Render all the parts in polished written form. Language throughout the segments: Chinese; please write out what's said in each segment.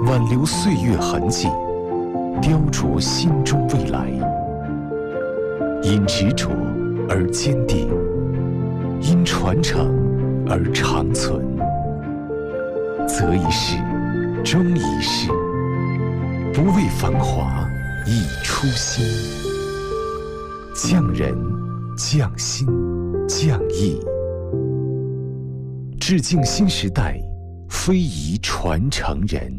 挽留岁月痕迹，雕琢心中未来。因执着而坚定，因传承而长存。择一事，终一事，不为繁华，以初心。匠人，匠心，匠艺。致敬新时代，非遗传承人。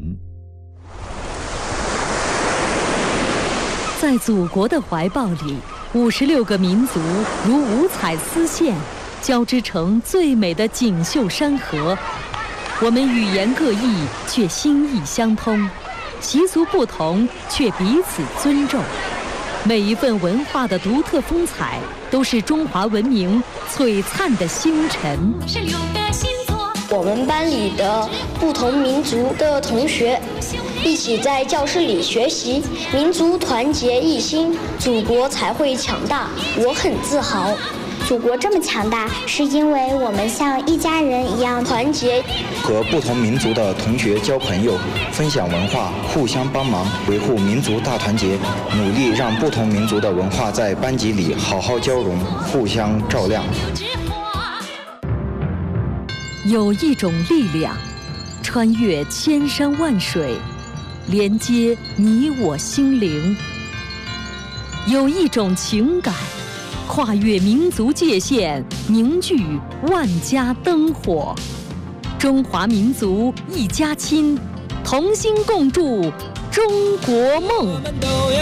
在祖国的怀抱里，56个民族如五彩丝线，交织成最美的锦绣山河。我们语言各异，却心意相通；习俗不同，却彼此尊重。每一份文化的独特风采，都是中华文明璀璨的星辰。 我们班里的不同民族的同学一起在教室里学习，民族团结一心，祖国才会强大。我很自豪。 祖国这么强大，是因为我们像一家人一样团结。 和不同民族的同学交朋友，分享文化，互相帮忙，维护民族大团结，努力让不同民族的文化在班级里好好交融，互相照亮。 有一种力量，穿越千山万水，连接你我心灵；有一种情感，跨越民族界限，凝聚万家灯火。中华民族一家亲，同心共筑中国梦。